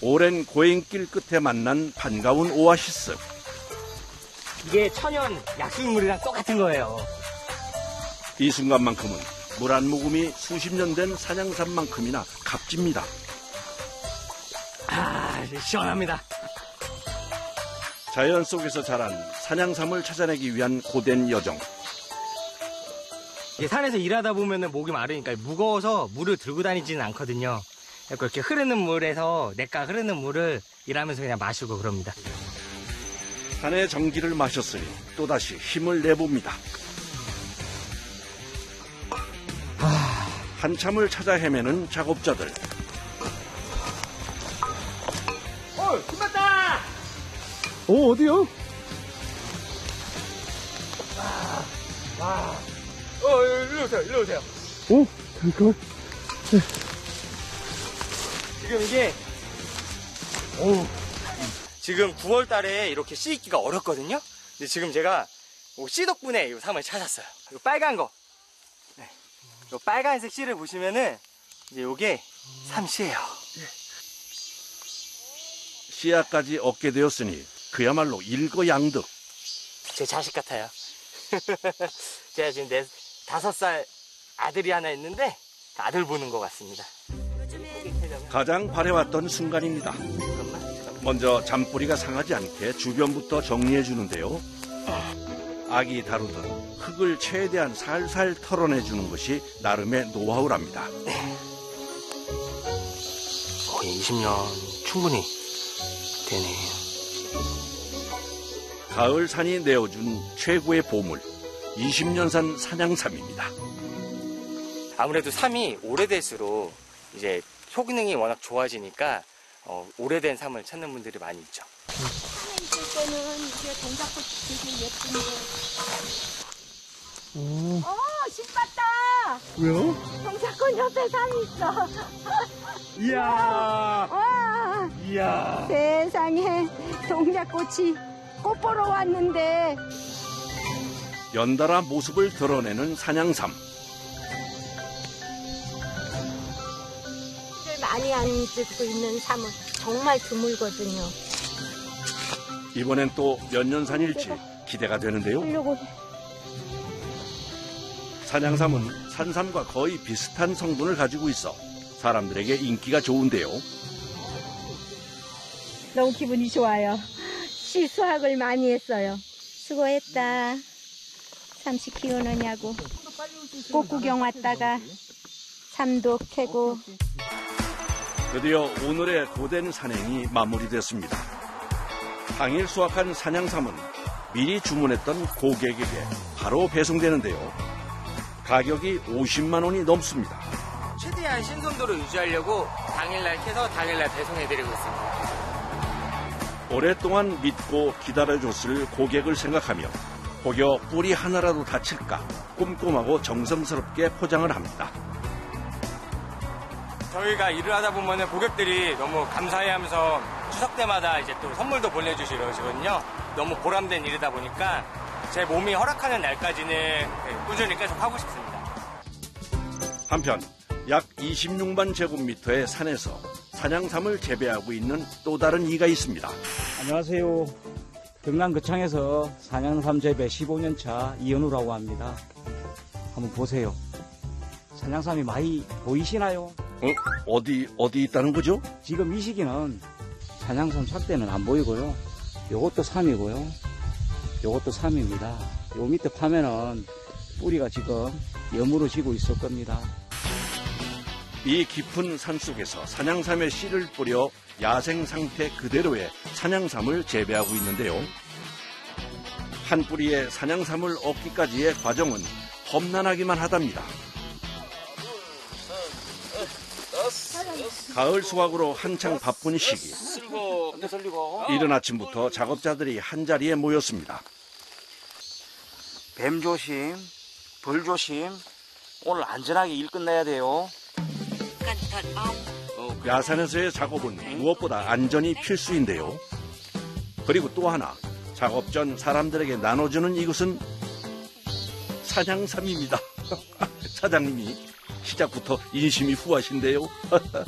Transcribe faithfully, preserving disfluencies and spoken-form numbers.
오랜 고행길 끝에 만난 반가운 오아시스. 이게 천연 약수물이랑 똑같은 거예요. 이 순간만큼은 물 한 모금이 수십 년 된 산양삼만큼이나 값집니다. 아, 시원합니다. 자연 속에서 자란 산양삼을 찾아내기 위한 고된 여정. 산에서 일하다 보면 목이 마르니까 무거워서 물을 들고 다니지는 않거든요. 이렇게 흐르는 물에서 냇가 흐르는 물을 일하면서 그냥 마시고 그럽니다. 산의 정기를 마셨으니 또다시 힘을 내봅니다. 한참을 찾아 헤매는 작업자들. 어, 힘났다! 어, 어디요? 와, 와. 어, 일로 오세요, 일로 오세요. 어, 잠깐. 네. 지금 이게, 오, 지금 구월 달에 이렇게 씨 있기가 어렵거든요? 근데 지금 제가 씨 덕분에 이 삼을 찾았어요. 이 빨간 거. 네. 이 빨간색 씨를 보시면은, 이제 요게 삼씨예요. 씨앗까지 얻게 되었으니 그야말로 일거양득. 제 자식 같아요. 제가 지금 네, 다섯 살 아들이 하나 있는데 아들 보는 것 같습니다. 가장 바래왔던 순간입니다. 먼저 잔뿌리가 상하지 않게 주변부터 정리해 주는데요. 아기 다루듯 흙을 최대한 살살 털어내 주는 것이 나름의 노하우랍니다. 거의 이십 년 충분히 되네요. 가을 산이 내어준 최고의 보물, 이십 년산 산양삼입니다. 아무래도 삼이 오래될수록 이제 효능이 워낙 좋아지니까 어, 오래된 삼을 찾는 분들이 많이 있죠. 산에 있을 때는 이게 동작꽃이 되게 예쁜데. 어, 어, 신봤다. 왜요? 동작꽃 옆에 산이 있어. 이야. 와, 이야. 세상에 동작꽃이 꽃 보러 왔는데. 연달아 모습을 드러내는 산양삼. 많이 안 듣고 있는 삼은 정말 드물거든요. 이번엔 또 몇 년 산일지 기대가 되는데요. 하려고. 산양삼은 산삼과 거의 비슷한 성분을 가지고 있어 사람들에게 인기가 좋은데요. 너무 기분이 좋아요. 씨 수확을 많이 했어요. 수고했다. 삼시 키우느냐고. 꽃 구경 왔다가 삼도 캐고. 드디어 오늘의 고된 산행이 마무리됐습니다. 당일 수확한 산양삼은 미리 주문했던 고객에게 바로 배송되는데요. 가격이 오십만 원이 넘습니다. 최대한 신선도를 유지하려고 당일날 캐서 당일날 배송해드리고 있습니다. 오랫동안 믿고 기다려줬을 고객을 생각하며 혹여 뿌리 하나라도 다칠까 꼼꼼하고 정성스럽게 포장을 합니다. 저희가 일을 하다 보면 고객들이 너무 감사해하면서 추석 때마다 이제 또 선물도 보내주시거든요. 너무 보람된 일이다 보니까 제 몸이 허락하는 날까지는 꾸준히 계속 하고 싶습니다. 한편 약 이십육만 제곱미터의 산에서 산양삼을 재배하고 있는 또 다른 이가 있습니다. 안녕하세요. 경남 거창에서 산양삼 재배 십오 년 차 이현우라고 합니다. 한번 보세요. 산양삼이 많이 보이시나요? 어? 어디 어디 있다는 거죠? 지금 이 시기는 산양삼 삭대는 안 보이고요. 요것도 삼이고요. 요것도 삼입니다. 요 밑에 파면은 뿌리가 지금 여물어 지고 있을 겁니다. 이 깊은 산속에서 산양삼의 씨를 뿌려 야생 상태 그대로의 산양삼을 재배하고 있는데요. 한 뿌리의 산양삼을 얻기까지의 과정은 험난하기만 하답니다. 가을 수확으로 한창 바쁜 시기. 이른 아침부터 작업자들이 한자리에 모였습니다. 뱀 조심, 벌 조심. 오늘 안전하게 일 끝내야 돼요. 야산에서의 작업은 무엇보다 안전이 필수인데요. 그리고 또 하나, 작업 전 사람들에게 나눠주는 이것은 산양삼입니다. 사장님이 시작부터 인심이 후하신데요.